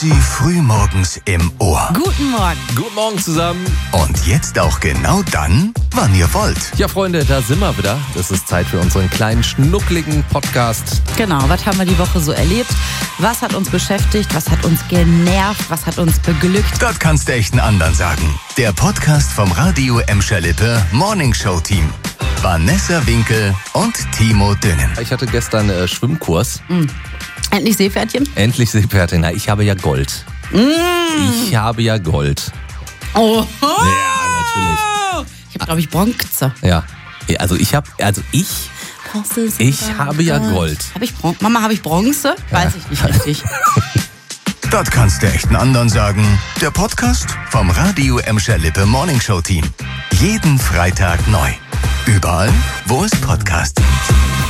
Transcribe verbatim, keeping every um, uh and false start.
Die Frühmorgens im Ohr. Guten Morgen. Guten Morgen zusammen. Und jetzt auch genau dann, wann ihr wollt. Ja, Freunde, da sind wir wieder. Es ist Zeit für unseren kleinen, schnuckligen Podcast. Genau, was haben wir die Woche so erlebt? Was hat uns beschäftigt? Was hat uns genervt? Was hat uns beglückt? Das kannst du echt einen anderen sagen. Der Podcast vom Radio Emscher-Lippe Morning Show Team. Vanessa Winkel und Timo Dünnen. Ich hatte gestern äh, Schwimmkurs. Mhm. Endlich Seepferdchen? Endlich Seepferdchen. Na, ich habe ja Gold. Mm. Ich habe ja Gold. Oh. Ja, natürlich. Ich habe, glaube ich, Bronze. Ja. Also ich habe, also ich, ich habe ja Gold. Hab ich Bron- Mama, habe ich Bronze? Weiß ich nicht richtig. Das kannst du echt einen anderen sagen. Der Podcast vom Radio Emscher-Lippe Morning Show Team. Jeden Freitag neu. Überall, wo es Podcasts gibt.